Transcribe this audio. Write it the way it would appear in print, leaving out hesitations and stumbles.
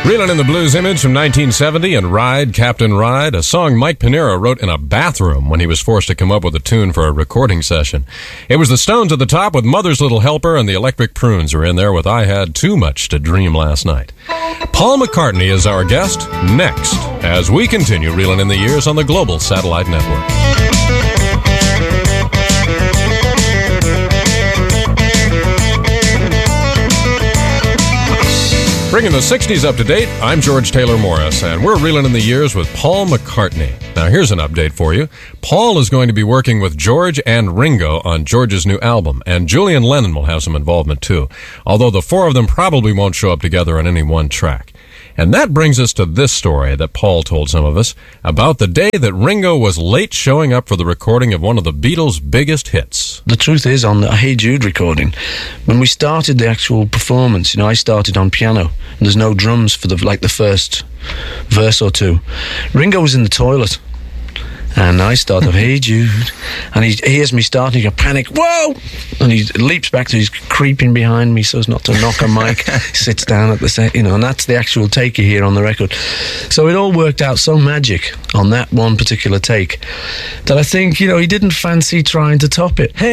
Reeling in the Blues image from 1970 and Ride, Captain Ride, a song Mike Pinero wrote in a bathroom when he was forced to come up with a tune for a recording session. It was the Stones at the top with Mother's Little Helper, and the Electric Prunes are in there with I Had Too Much to Dream Last Night. Paul McCartney is our guest next as we continue reeling in the years on the Global Satellite Network. Bringing the 60s up to date, I'm George Taylor Morris, and we're reeling in the years with Paul McCartney. Now, here's an update for you. Paul is going to be working with George and Ringo on George's new album, and Julian Lennon will have some involvement too, although the four of them probably won't show up together on any one track. And that brings us to this story that Paul told some of us about the day that Ringo was late showing up for the recording of one of the Beatles' biggest hits. The truth is, on the Hey Jude recording, when we started the actual performance, I started on piano, and there's no drums for the first verse or two. Ringo was in the toilet, and I start off, Hey Jude, and he hears me starting, he panic, whoa! And he leaps back, so he's creeping behind me so as not to knock on Mike, sits down at the set, and that's the actual take you hear on the record. So it all worked out so magic on that one particular take that I think, he didn't fancy trying to top it. Hey